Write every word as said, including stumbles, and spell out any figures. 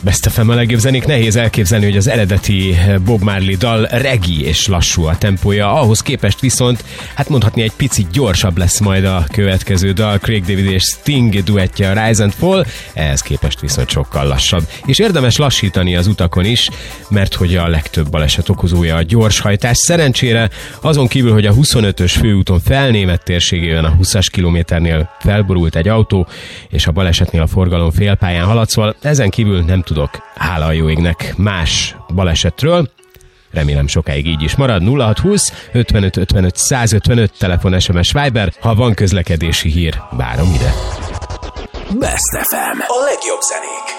Best ef em a legjobb zenék. Nehéz elképzelni, hogy az eredeti Bob Marley dal reggae és lassú a tempója. Ahhoz képest viszont, hát mondhatni egy picit gyorsabb lesz majd a következő dal, Craig David és Sting duettje, a Rise and Fall, ehhez képest viszont sokkal lassabb. És érdemes lassítani az utakon is, mert hogy a legtöbb baleset okozója a gyorshajtás. Szerencsére azon kívül, hogy a huszonötös főúton Felnémet térségében a húszas kilométernél felborult egy autó, és a balesetnél a forgalom félpályán halad, szóval ezen kívül nem tudok, hála a jó égnek, más balesetről. Remélem sokáig így is marad. nulla hat húsz ötvenöt ötvenöt százötvenöt telefon, es em es, Viber. Ha van közlekedési hír, várom ide. Best ef em, a legjobb zenék.